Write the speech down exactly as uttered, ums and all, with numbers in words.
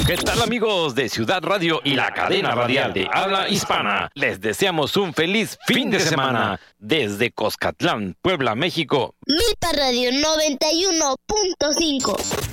¿Qué tal, amigos de Ciudad Radio y la cadena radial de habla hispana? Les deseamos un feliz fin de semana desde Coscatlán, Puebla, México. Milpa Radio noventa y uno punto cinco.